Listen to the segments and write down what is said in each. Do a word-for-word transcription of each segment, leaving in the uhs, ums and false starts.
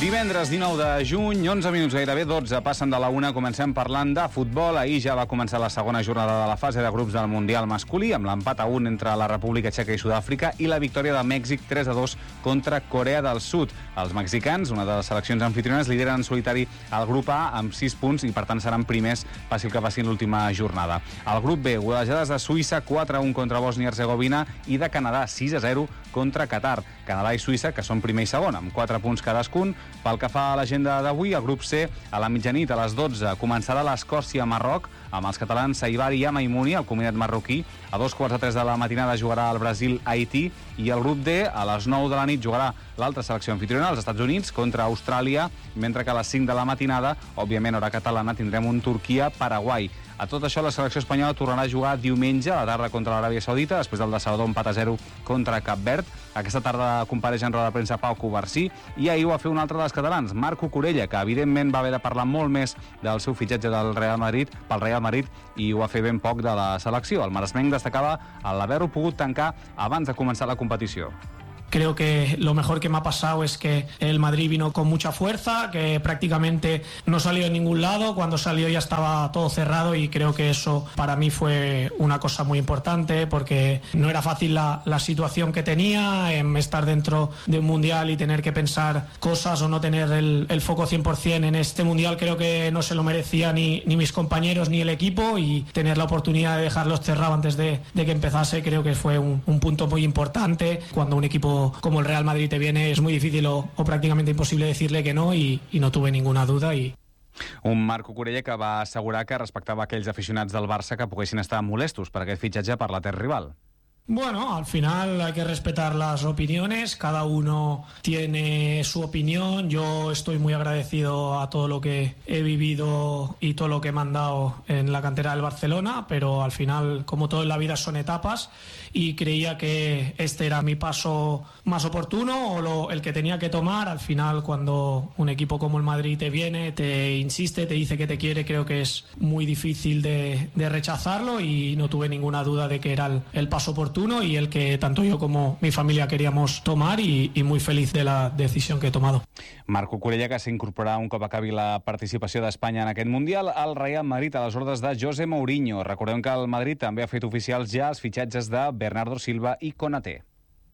Divendres dinou de juny, onze minuts, gairebé dotze, passen de la una, comencem parlant de futbol. Ahir ja va començar la segona jornada de la fase de grups del Mundial masculí, amb l'empat a un entre la República Txeca i Sud-àfrica i la victòria de Mèxic tres a dos contra Corea del Sud. Els mexicans, una de les seleccions anfitriones, lideren en solitari el grup A amb sis punts i per tant seran primers fàcil que passin l'última jornada. El grup B, golejades de Suïssa quatre a un contra Bòsnia-Hercegovina i de Canadà sis a zero contra Qatar. Canadà i Suïssa, que són primer i segon, amb quatre punts cadascun. Pel que fa a l'agenda d'avui, el grup C, a la mitjanit, a les dotze, començarà l'Escòcia-Marroc, amb els catalans Saibari i Amaimouni, el combinat marroquí. A dos quarts de tres de la matinada jugarà el Brasil-Haití i el grup D, a les nou de la nit, jugarà l'altra selecció anfitriona, els Estats Units, contra Austràlia, mentre que a les cinc de la matinada, òbviament hora catalana, tindrem un Turquia-Paraguai. A tot això, la selecció espanyola tornarà a jugar diumenge a la tarda contra l'Aràbia Saudita, després del decebedor empat a zero contra Cap Verd. Aquesta tarda compareix en roda de premsa Pau Covarsí i ahir ho va fer un altre dels catalans, Marco Corella, que evidentment va haver de parlar molt més del seu fitxatge del Real Madrid pel Real Madrid i ho va fer ben poc de la selecció. El maresmenc destacava l'haver-ho pogut tancar abans de començar la competició. Creo que lo mejor que me ha pasado es que el Madrid vino con mucha fuerza, que prácticamente no salió en ningún lado, cuando salió ya estaba todo cerrado y creo que eso para mí fue una cosa muy importante porque no era fácil la, la situación que tenía, en estar dentro de un mundial y tener que pensar cosas o no tener el, el foco cien por ciento en este mundial. Creo que no se lo merecía ni, ni mis compañeros ni el equipo y tener la oportunidad de dejarlos cerrados antes de, de que empezase creo que fue un, un punto muy importante. Cuando un equipo como el Real Madrid te viene es muy difícil o, o prácticamente imposible decirle que no y, y no tuve ninguna duda y un Marco Corella que va assegurar que respectava aquells aficionats del Barça que poguessin estar molestos per aquest fitxatge per la terra rival. Bueno, al final hay que respetar las opiniones, cada uno tiene su opinión, yo estoy muy agradecido a todo lo que he vivido y todo lo que me han dado en la cantera del Barcelona, pero al final, como todo en la vida, son etapas y creía que este era mi paso más oportuno o lo, el que tenía que tomar. Al final, cuando un equipo como el Madrid te viene, te insiste, te dice que te quiere, creo que es muy difícil de, de rechazarlo y no tuve ninguna duda de que era el, el paso oportuno y el que tanto yo como mi familia queríamos tomar y, y muy feliz de la decisión que he tomado. Marco Corella, que s'incorporarà un cop acabi la participació d'Espanya en aquest Mundial al Real Madrid a les ordres de José Mourinho. Recordem que el Madrid també ha fet oficials ja els fitxatges de Bernardo Silva i Konaté.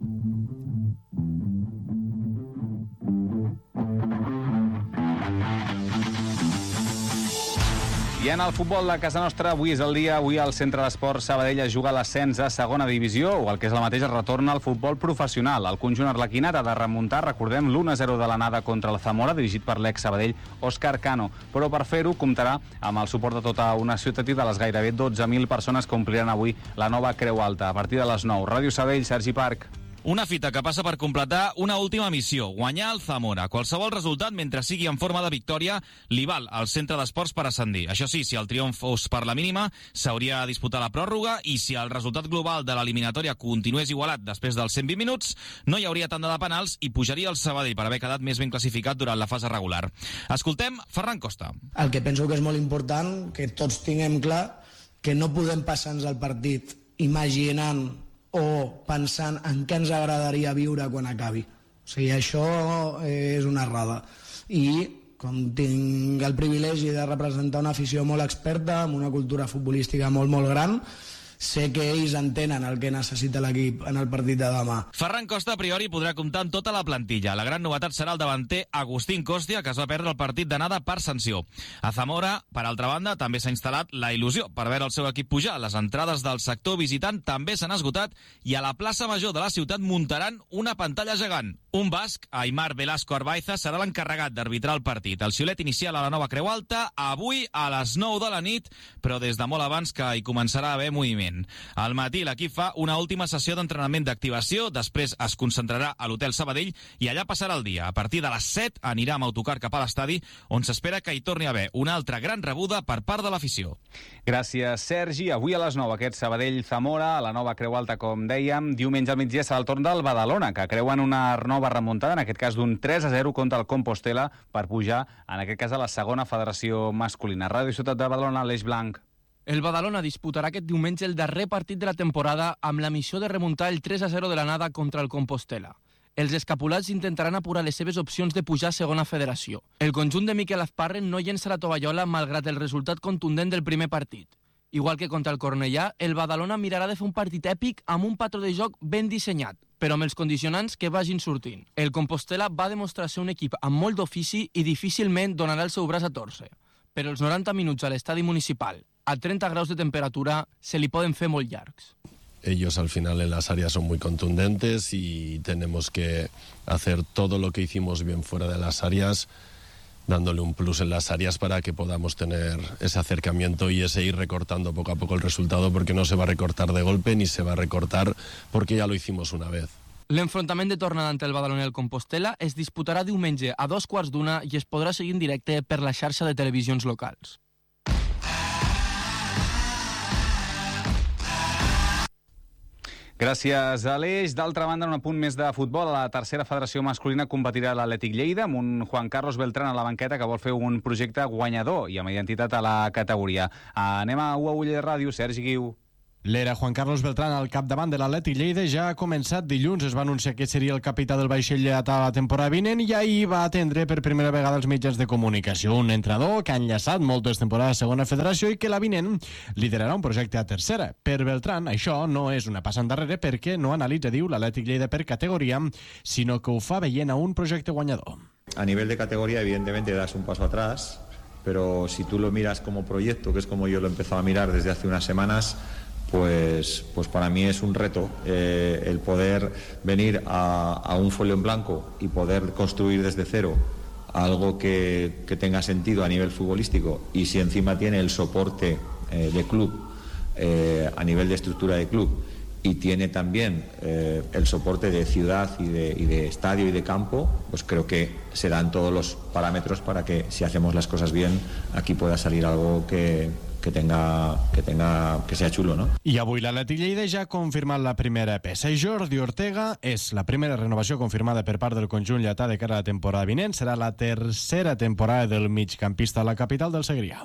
I en el futbol de casa nostra, avui és el dia, avui al Centre d'Esports Sabadell es juga l'ascens a segona divisió, o el que és el mateix, es retorna al futbol professional. El conjunt arlequinat ha de remuntar, recordem, l'u a zero de l'anada contra el Zamora, dirigit per l'ex-Sabadell Òscar Cano, però per fer-ho comptarà amb el suport de tota una ciutat i de les gairebé dotze mil persones que ompliran avui la nova Creu Alta. A partir de les nou. Ràdio Sabadell, Sergi Parc. Una fita que passa per completar una última missió, guanyar el Zamora. Qualsevol resultat, mentre sigui en forma de victòria, li val al centre d'esports per ascendir. Això sí, si el triomf fos per la mínima, s'hauria de disputar la pròrroga i si el resultat global de l'eliminatòria continués igualat després dels cent vint minuts, no hi hauria tanda de penals i pujaria el Sabadell per haver quedat més ben classificat durant la fase regular. Escoltem Ferran Costa. El que penso que és molt important, que tots tinguem clar que no podem passar-nos el partit imaginant o pensant en què ens agradaria viure quan acabi. O sigui, això és una errada. I com tinc el privilegi de representar una afició molt experta, amb una cultura futbolística molt, molt gran, sé que ells entenen el que necessita l'equip en el partit de demà. Ferran Costa, a priori, podrà comptar amb tota la plantilla. La gran novetat serà el davanter Agustín Costia, que es va perdre el partit d'anada per sanció. A Zamora, per altra banda, també s'ha instal·lat la il·lusió per veure el seu equip pujar. Les entrades del sector visitant també s'han esgotat i a la plaça Major de la ciutat muntaran una pantalla gegant. Un basc, Aimar Velasco Arbaiza, serà l'encarregat d'arbitrar el partit. El xiulet inicial a la nova Creu Alta, avui a les nou de la nit, però des de molt abans que hi començarà a haver moviment. Al matí l'equip fa una última sessió d'entrenament d'activació, després es concentrarà a l'Hotel Sabadell i allà passarà el dia. A partir de les set anirà amb autocar cap a l'estadi, on s'espera que hi torni a haver una altra gran rebuda per part de l'afició. Gràcies, Sergi. Avui a les nou aquest Sabadell-Zamora, a la nova Creu Alta, com dèiem. Diumenge al migdia serà el torn del Badalona, que creuen una nova remuntada, en aquest cas d'un tres a zero contra el Compostela, per pujar, en aquest cas, a la segona federació masculina. Ràdio Ciutat de Badalona, Aleix Blanc. El Badalona disputarà aquest diumenge el darrer partit de la temporada amb la missió de remuntar el tres a zero de l'anada contra el Compostela. Els escapulats intentaran apurar les seves opcions de pujar a segona federació. El conjunt de Miquel Azparren no llença la tovallola malgrat el resultat contundent del primer partit. Igual que contra el Cornellà, el Badalona mirarà de fer un partit èpic amb un patró de joc ben dissenyat, però amb els condicionants que vagin sortint. El Compostela va demostrar ser un equip amb molt d'ofici i difícilment donarà el seu braç a torcer. Però els noranta minuts a l'estadi municipal, a treinta graus de temperatura, se li poden fer molt llargs. Ellos al final en las áreas son muy contundentes y tenemos que hacer todo lo que hicimos bien fuera de las áreas, dándole un plus en las áreas para que podamos tener ese acercamiento y ese ir recortando poco a poco el resultado, porque no se va a recortar de golpe ni se va a recortar porque ya lo hicimos una vez. L'enfrontament de tornada entre el Badalona i el Compostela es disputarà diumenge a dos quarts d'una i es podrà seguir en directe per la xarxa de televisions locals. Gràcies, Aleix. D'altra banda, en un apunt més de futbol, a la tercera federació masculina competirà l'Atlètic Lleida amb un Juan Carlos Beltrán a la banqueta que vol fer un projecte guanyador i amb identitat a la categoria. Anem a U A U Ràdio, Sergi Guiu. L'era Juan Carlos Beltrán al capdavant de l'Atlètic Lleida ja ha començat dilluns. Es va anunciar que seria el capità del vaixell llegatà la temporada vinent i ahir va atendre per primera vegada els mitjans de comunicació. Un entrenador que ha enllaçat moltes temporades a segona federació i que la vinent liderarà un projecte a tercera. Per Beltrán, això no és una passa endarrere perquè no analitza, diu, l'Atlètic Lleida per categoria, sinó que ho fa veient a un projecte guanyador. A nivel de categoría, evidentemente, das un paso atrás, pero si tú lo miras como proyecto, que es como yo lo he empezado a mirar desde hace unas semanas, Pues, pues para mí es un reto eh, el poder venir a, a un folio en blanco y poder construir desde cero algo que, que tenga sentido a nivel futbolístico, y si encima tiene el soporte eh, de club eh, a nivel de estructura de club y tiene también eh, el soporte de ciudad y de, y de estadio y de campo, pues creo que se dan todos los parámetros para que, si hacemos las cosas bien, aquí pueda salir algo que que tenga, que tenga, que sea chulo, no? I avui l'Atlètic Lleida ja ha confirmat la primera peça. Jordi Ortega és la primera renovació confirmada per part del conjunt lletà de cara a la temporada vinent. Serà la tercera temporada del migcampista a la capital del Segrià.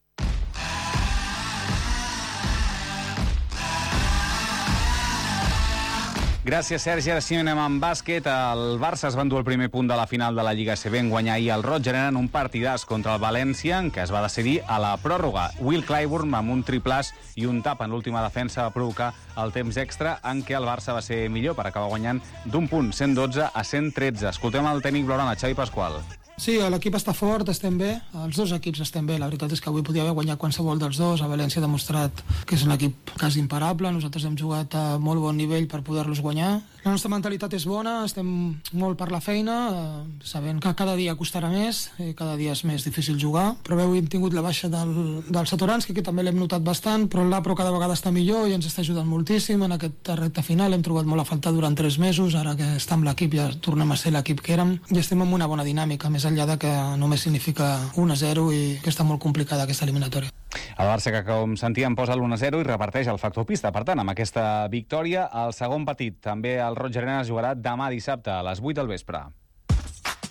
Gràcies, Sergi. Ara sí anem amb bàsquet. El Barça es va endur el primer punt de la final de la Lliga A C B en guanyar ahir el Roig Arena en un partidàs contra el València, en què es va decidir a la pròrroga. Will Clyburn, amb un triplàs i un tap en l'última defensa, va provocar el temps extra en què el Barça va ser millor per acabar guanyant d'un punt, cent dotze a cent tretze. Escoltem el tècnic blaugrana, Xavi Pasqual. Sí, l'equip està fort, estem bé, els dos equips estem bé, la veritat és que avui podia haver guanyat qualsevol dels dos, a València ha demostrat que és un equip quasi imparable, nosaltres hem jugat a molt bon nivell per poder-los guanyar. La nostra mentalitat és bona, estem molt per la feina, eh, sabent que cada dia costarà més, i cada dia és més difícil jugar, però avui hem tingut la baixa del, del Satoranski, que també l'hem notat bastant, però l'Apro cada vegada està millor i ens està ajudant moltíssim en aquest recta final, hem trobat molt a faltar durant tres mesos, ara que està amb l'equip ja tornem a ser l'equip que érem i estem en una bona dinàmica, més enllà de que només significa un a zero i que està molt complicada aquesta eliminatòria. El Barça, que com sentíem, posa l'u a zero i reparteix el factor pista. Per tant, amb aquesta victòria, el segon partit, també el Roig Arena, es jugarà demà dissabte a les vuit del vespre.